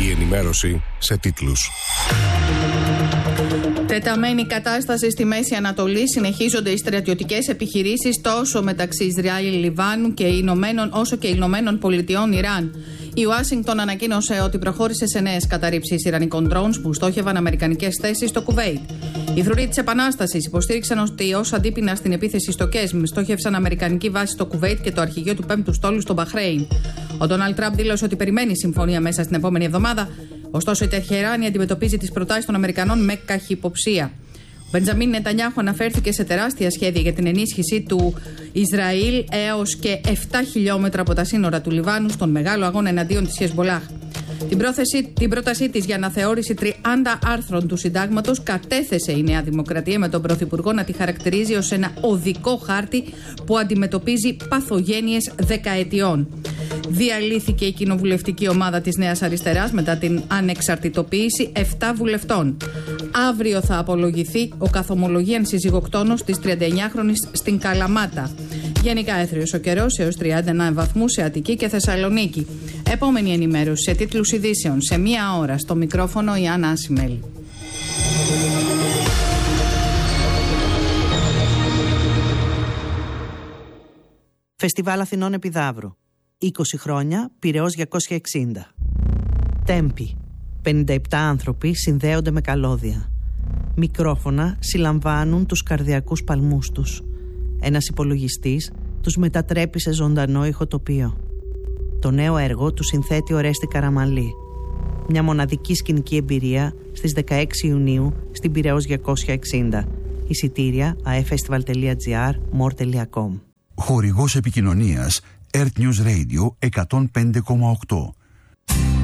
Η ενημέρωση σε τίτλους. Τεταμένη κατάσταση στη Μέση Ανατολή, συνεχίζονται οι στρατιωτικές επιχειρήσεις τόσο μεταξύ Ισραήλ, Λιβάνου και όσο και Ηνωμένων Πολιτειών, Ιράν. Η Ουάσιγκτον ανακοίνωσε ότι προχώρησε σε νέες καταρρίψεις ιρανικών drones που στόχευαν αμερικανικές θέσεις στο Κουβέιτ. Οι φρουροί της Επανάστασης υποστήριξαν ότι ως αντίπεινα στην επίθεση στο Κέσμ στόχευσαν αμερικανική βάση στο Κουβέιτ και το αρχηγείο του 5ου στόλου στο Μπαχρέιν. Ο Ντόναλντ Τραμπ δήλωσε ότι περιμένει συμφωνία μέσα στην επόμενη εβδομάδα. Ωστόσο, η Τεχεράνη αντιμετωπίζει τις προτάσεις των Αμερικανών με καχυποψία. Ο Μπεντζαμίν Νετανιάχου αναφέρθηκε σε τεράστια σχέδια για την ενίσχυση του Ισραήλ έως και 7 χιλιόμετρα από τα σύνορα του Λιβάνου στον μεγάλο αγώνα εναντίον της Χεσμπολάχ. Την πρότασή της για αναθεώρηση 30 άρθρων του συντάγματος κατέθεσε η Νέα Δημοκρατία, με τον Πρωθυπουργό να τη χαρακτηρίζει ως ένα οδικό χάρτη που αντιμετωπίζει παθογένειες δεκαετιών. Διαλύθηκε η κοινοβουλευτική ομάδα της Νέας Αριστεράς μετά την ανεξαρτητοποίηση 7 βουλευτών. Αύριο θα απολογηθεί ο καθομολογίαν συζυγοκτόνος της 39χρονης στην Καλαμάτα. Γενικά έθριος ο καιρός έως 39 βαθμούς σε Αττική και Θεσσαλονίκη. Επόμενη ενημέρωση σε τίτλους ειδήσεων σε 1 ώρα. Στο μικρόφωνο η Άννα Ασημέλη. Φεστιβάλ Αθηνών Επιδαύρου. 20 χρόνια, Πειραιώς 260. Τέμπη. 57 άνθρωποι συνδέονται με καλώδια. Μικρόφωνα συλλαμβάνουν τους καρδιακούς παλμούς τους. Ένας υπολογιστής τους μετατρέπει σε ζωντανό ηχοτοπίο. Το νέο έργο του συνθέτει ο Ρέστη Καραμαλή. Μια μοναδική σκηνική εμπειρία στις 16 Ιουνίου στην Πειραιώς 260. Εισιτήρια aefestival.gr, more.com. Χορηγός επικοινωνίας Earth News Radio 105,8.